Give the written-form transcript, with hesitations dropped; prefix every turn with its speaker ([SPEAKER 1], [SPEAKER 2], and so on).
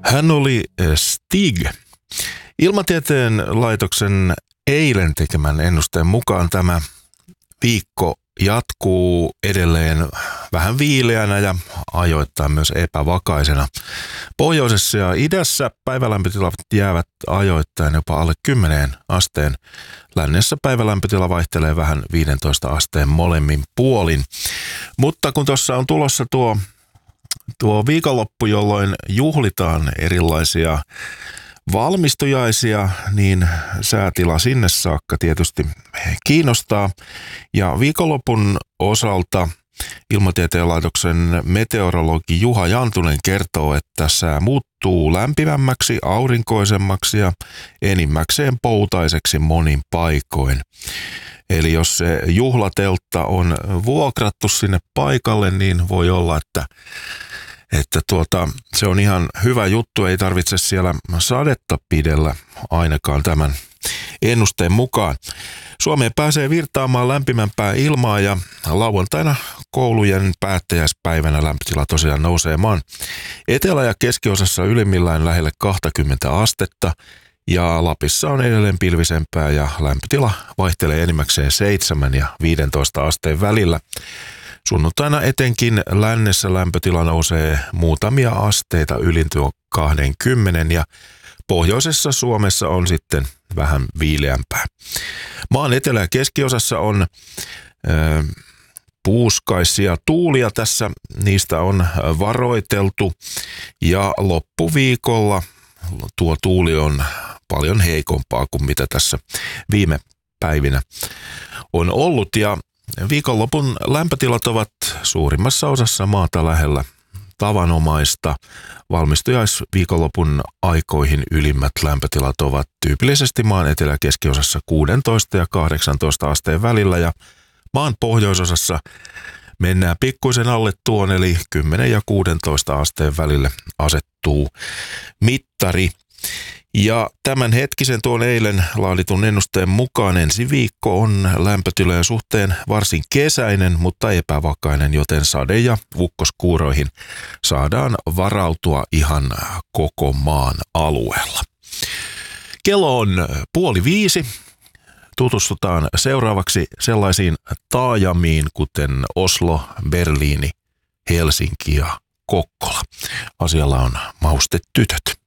[SPEAKER 1] Hän oli Stig. Ilmatieteen laitoksen eilen tekemän ennusteen mukaan tämä viikko jatkuu edelleen vähän viileänä ja ajoittain myös epävakaisena. Pohjoisessa ja idässä päivälämpötilat jäävät ajoittain jopa alle 10 asteen. Lännessä päivälämpötila vaihtelee vähän 15 asteen molemmin puolin. Mutta kun tuossa on tulossa tuo viikonloppu, jolloin juhlitaan erilaisia valmistujaisia, niin säätila sinne saakka tietysti kiinnostaa. Ja viikonlopun osalta Ilmatieteen laitoksen meteorologi Juha Jantunen kertoo, että sää muuttuu lämpimämmäksi, aurinkoisemmaksi ja enimmäkseen poutaiseksi monin paikoin. Eli jos se juhlateltta on vuokrattu sinne paikalle, niin voi olla, että se on ihan hyvä juttu, ei tarvitse siellä sadetta pidellä ainakaan tämän ennusteen mukaan. Suomeen pääsee virtaamaan lämpimämpää ilmaa ja lauantaina koulujen päättäjäispäivänä lämpötila tosiaan nousee maan etelä- ja keskiosassa ylimmillään lähelle 20 astetta ja Lapissa on edelleen pilvisempää ja lämpötila vaihtelee enimmäkseen 7 ja 15 asteen välillä. Sunnuntaina etenkin lännessä lämpötila nousee muutamia asteita yli tuo 20 ja pohjoisessa Suomessa on sitten vähän viileämpää. Maan etelä- ja keskiosassa on puuskaisia tuulia tässä, niistä on varoiteltu ja loppuviikolla tuo tuuli on paljon heikompaa kuin mitä tässä viime päivinä on ollut ja viikonlopun lämpötilat ovat suurimmassa osassa maata lähellä tavanomaista. Valmistujaisviikonlopun aikoihin ylimmät lämpötilat ovat tyypillisesti maan etelä- ja keskiosassa 16 ja 18 asteen välillä ja maan pohjoisosassa mennään pikkuisen alle tuon, eli 10 ja 16 asteen välille asettuu mittari. Ja tämän hetkisen tuon eilen laaditun ennusteen mukaan ensi viikko on lämpötilojen suhteen varsin kesäinen, mutta epävakainen, joten sade- ja ukkoskuuroihin saadaan varautua ihan koko maan alueella. Kello on 4:30. Tutustutaan seuraavaksi sellaisiin taajamiin kuten Oslo, Berliini, Helsinki ja Kokkola. Asialla on Maustetytöt.